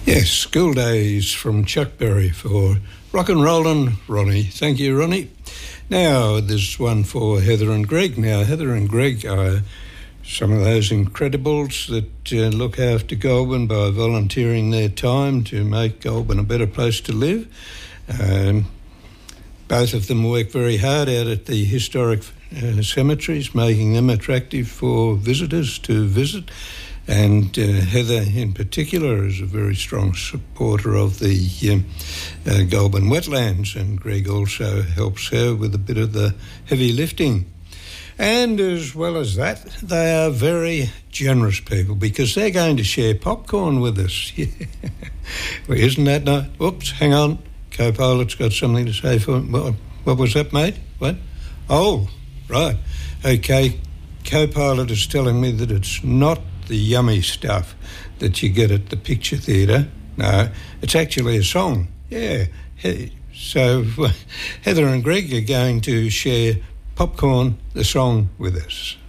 Yes, School Days from Chuck Berry for Rock and Rollin' Ronnie. Thank you, Ronnie. Now, there's one for Heather and Greg. Now, Heather and Greg are some of those incredibles that look after Goulburn by volunteering their time to make Goulburn a better place to live. Both of them work very hard out at the historic cemeteries, making them attractive for visitors to visit. And Heather in particular is a very strong supporter of the Goulburn wetlands, and Greg also helps her with a bit of the heavy lifting. And as well as that, they are very generous people because they're going to share popcorn with us. Well, isn't that nice? Oops, hang on. Co-pilot's got something to say for me. What was that, mate? What? Oh, right. Okay, co-pilot is telling me that it's not the yummy stuff that you get at the picture theatre. No, it's actually a song. Yeah. So Heather and Greg are going to share Popcorn, the song, with us.